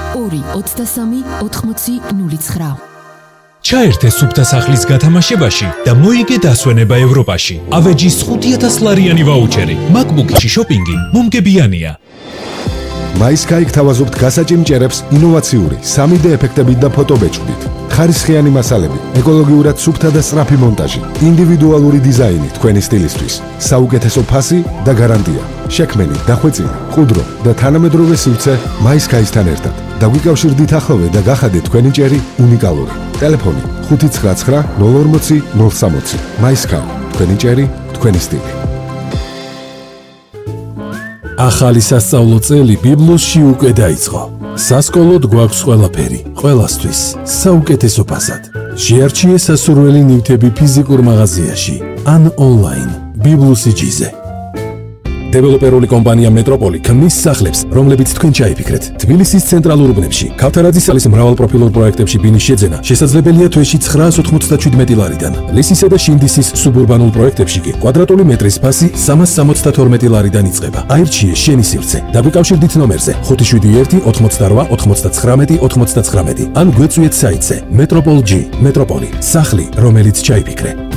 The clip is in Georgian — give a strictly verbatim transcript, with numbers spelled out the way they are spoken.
ორი ოცდასამი ოთხმოცი ნული ცხრა. ჩაერთე სუფთა სახლის გათამაშებაში და მოიგე დასვენება ევროპაში. ავეჯის ხუთი ათას ლარიანი ვაუჩერი. MacBook-ში შოპინგი მომგებიანია. MySky გთავაზობთ გასაჭიმ ჭერებს ინოვაციური სამი დე ეფექტებით და ფოტობეჭდით. ხარისხიანი მასალები, ეკოლოგიურად სუფთა და სწრაფი მონტაჟი, ინდივიდუალური დიზაინი თქვენი სტილისთვის, საუკეთესო ფასი და გარანტია. შექმენი, დახვეწილი, მყუდრო და თანამედროვე სივრცე MySky-სთან ერთად. დაგვიკავშირდით ახლოვე და გახადეთ თქვენი ჭერი უნიკალური. ტელეფონი ხუთი ცხრა ცხრა ნულ ორმოცი ნულ სამოცი. MySky, თქვენი ჭერი, თქვენი სტილი. ახალი სასწავლო წელი ბიბლოსში უკვე დაიწყო. სასკოლოდ გვაქვს ყველაფერი, ყველასთვის, საუკეთესო ფასად. შეარჩიე სასურველი ნივთები ფიზიკურ მაღაზიაში ან ონლაინ ბიბლოსიჯიზე. დეველოპერული კომპანია მეტროპოლი ქმნის სახლებს, რომლებიც თქვენ ჩაიფიქრეთ. თბილისის ცენტრალურ უბნებში, ქავთარაძისალის მრავალპროფილურ პროექტებში ბინის შეძენა შესაძლებელია თვეში ცხრაას ოთხმოცდაშვიდმეტი ლარიდან. ლისისა და შინდისის სუბურბანულ პროექტებში კი კვადრატული მეტრის ფასი სამას სამოცდათორმეტი ლარიდან იწყება. აირჩიე შენი სივრცე. დაგვიკავშირდით ნომერზე ხუთი შვიდი ერთი ოთხმოცდარვა ოთხმოცდაცხრამეტი ოთხმოცდაცხრამეტი ან გვეწვიეთ საიტზე Metropol G, მეტროპოლი, სახლი, რომელიც ჩაიფიქრე.